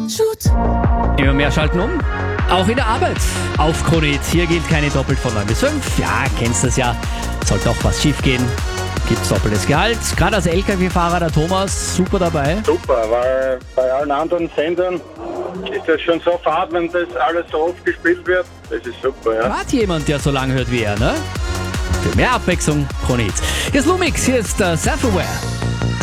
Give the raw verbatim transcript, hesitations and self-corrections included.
Immer mehr schalten um. Auch in der Arbeit auf Krone Hit. Hier gilt keine doppelt von neun bis fünf. Ja, kennst das ja. Sollte auch was schief gehen, gibt's doppeltes Gehalt. Gerade als L K W-Fahrer der Thomas, super dabei. Super, weil bei allen anderen Sendern ist das schon so fad, wenn das alles so oft gespielt wird. Das ist super, ja. Gerade jemand, der so lange hört wie er, ne? Für mehr Abwechslung, Krone Hit. Hier ist Lumix, hier ist uh, Self-Aware.